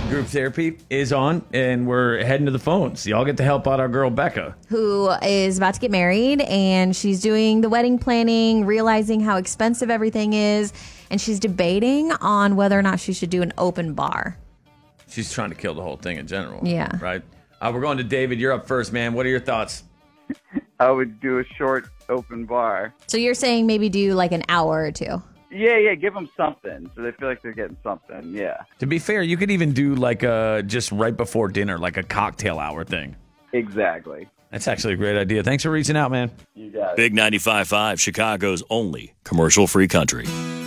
Group therapy is on, and we're heading to the phones. Y'all get to help out our girl, Becca. Who is about to get married, and she's doing the wedding planning, realizing how expensive everything is, and she's debating on whether or not she should do an open bar. She's trying to kill the whole thing in general. Yeah. Right? We're going to David. You're up first, man. What are your thoughts? I would do a short open bar. So you're saying maybe do like an hour or two? Yeah, give them something so they feel like they're getting something, yeah. To be fair, you could even do like just right before dinner, like a cocktail hour thing. Exactly. That's actually a great idea. Thanks for reaching out, man. You got it. Big 95.5, Chicago's only commercial-free country.